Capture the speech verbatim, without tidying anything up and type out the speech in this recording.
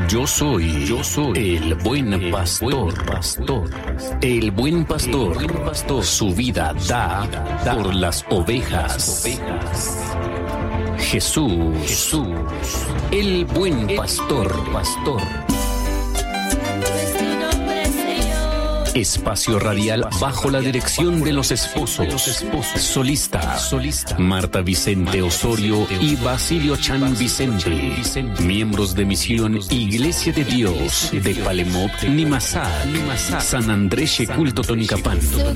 Yo soy, yo soy el buen pastor, pastor. El buen pastor, el buen pastor, su vida da, da por las ovejas. Jesús, Jesús, el buen pastor, pastor. Espacio radial bajo la dirección de los esposos. Solista, solista. Marta Vicente Osorio y Basilio Chan Vicente. Miembros de Misión Iglesia de Dios de Palemop, Nimasá, San Andrés Culto Tonicapán.